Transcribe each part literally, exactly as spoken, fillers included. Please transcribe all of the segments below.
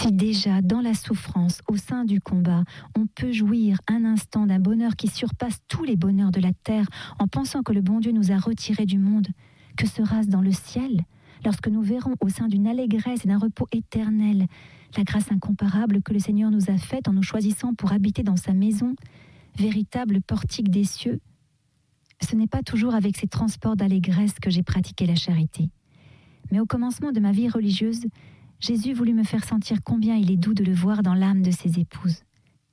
Si déjà, dans la souffrance, au sein du combat, on peut jouir un instant d'un bonheur qui surpasse tous les bonheurs de la terre en pensant que le bon Dieu nous a retirés du monde, que sera-ce dans le ciel, lorsque nous verrons au sein d'une allégresse et d'un repos éternel la grâce incomparable que le Seigneur nous a faite en nous choisissant pour habiter dans sa maison, véritable portique des cieux? Ce n'est pas toujours avec ces transports d'allégresse que j'ai pratiqué la charité. Mais au commencement de ma vie religieuse, Jésus voulut me faire sentir combien il est doux de le voir dans l'âme de ses épouses.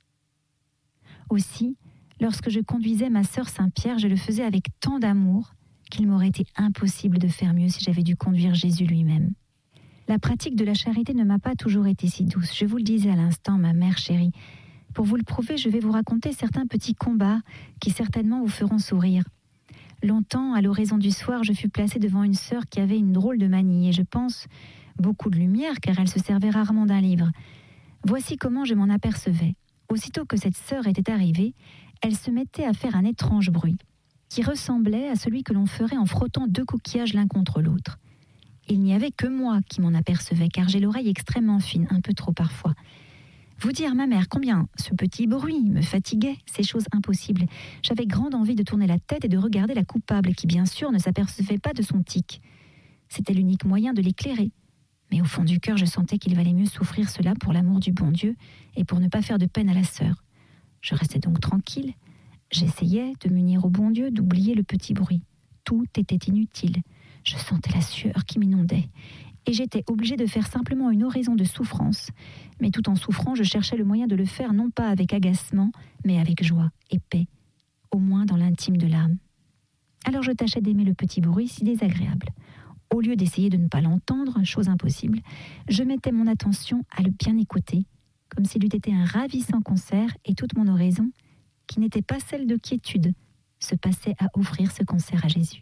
Aussi, lorsque je conduisais ma sœur Saint-Pierre, je le faisais avec tant d'amour qu'il m'aurait été impossible de faire mieux si j'avais dû conduire Jésus lui-même. La pratique de la charité ne m'a pas toujours été si douce. Je vous le disais à l'instant, ma mère chérie. Pour vous le prouver, je vais vous raconter certains petits combats qui certainement vous feront sourire. Longtemps, à l'oraison du soir, je fus placée devant une sœur qui avait une drôle de manie, et je pense beaucoup de lumière, car elle se servait rarement d'un livre. Voici comment je m'en apercevais. Aussitôt que cette sœur était arrivée, elle se mettait à faire un étrange bruit, qui ressemblait à celui que l'on ferait en frottant deux coquillages l'un contre l'autre. Il n'y avait que moi qui m'en apercevais, car j'ai l'oreille extrêmement fine, un peu trop parfois. Vous dire, ma mère, combien ce petit bruit me fatiguait, ces choses impossibles. J'avais grande envie de tourner la tête et de regarder la coupable, qui bien sûr ne s'apercevait pas de son tic. C'était l'unique moyen de l'éclairer. Mais au fond du cœur, je sentais qu'il valait mieux souffrir cela pour l'amour du bon Dieu et pour ne pas faire de peine à la sœur. Je restais donc tranquille. J'essayais de m'unir au bon Dieu, d'oublier le petit bruit. Tout était inutile. Je sentais la sueur qui m'inondait. Et j'étais obligée de faire simplement une oraison de souffrance. Mais tout en souffrant, je cherchais le moyen de le faire non pas avec agacement, mais avec joie et paix, au moins dans l'intime de l'âme. Alors je tâchais d'aimer le petit bruit si désagréable. Au lieu d'essayer de ne pas l'entendre, chose impossible, je mettais mon attention à le bien écouter, comme s'il eût été un ravissant concert, et toute mon oraison, qui n'était pas celle de quiétude, se passait à offrir ce concert à Jésus.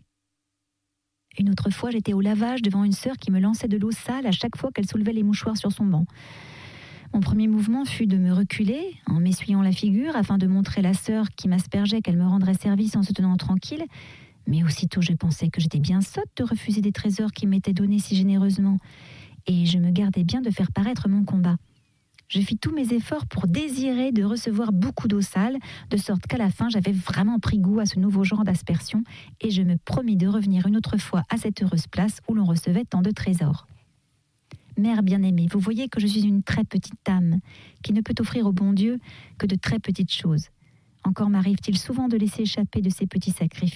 Une autre fois, j'étais au lavage devant une sœur qui me lançait de l'eau sale à chaque fois qu'elle soulevait les mouchoirs sur son banc. Mon premier mouvement fut de me reculer, en m'essuyant la figure, afin de montrer la sœur qui m'aspergeait qu'elle me rendrait service en se tenant tranquille. Mais aussitôt je pensais que j'étais bien sotte de refuser des trésors qui m'étaient donnés si généreusement, et je me gardais bien de faire paraître mon combat. Je fis tous mes efforts pour désirer de recevoir beaucoup d'eau sale, de sorte qu'à la fin j'avais vraiment pris goût à ce nouveau genre d'aspersion, et je me promis de revenir une autre fois à cette heureuse place où l'on recevait tant de trésors. Mère bien-aimée, vous voyez que je suis une très petite âme, qui ne peut offrir au bon Dieu que de très petites choses. Encore m'arrive-t-il souvent de laisser échapper de ces petits sacrifices